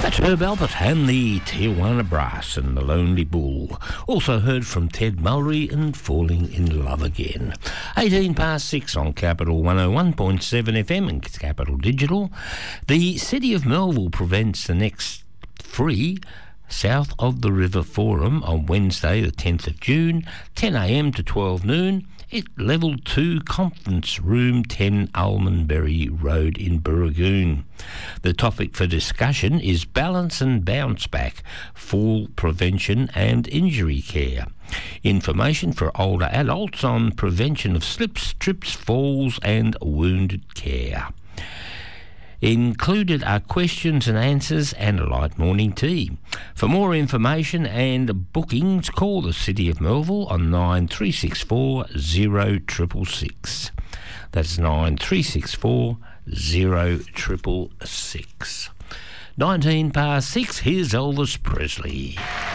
That's Herb Albert and the Tijuana Brass and the Lonely Bull. Also heard from Ted Mulry and Falling in Love Again. 18 past 6 on Capital 101.7 FM and Capital Digital. The City of Melville presents the next free South of the River Forum on Wednesday the 10th of June, 10 a.m. to 12 noon. At Level 2 Conference Room 10 Almondbury Road in Burragoon. The topic for discussion is balance and bounce back, fall prevention and injury care. Information for older adults on prevention of slips, trips, falls and wounded care. Included are questions and answers and a light morning tea. For more information and bookings, call the City of Melville on 9364 0666. That's 9364 0666. 19 past 6, here's Elvis Presley.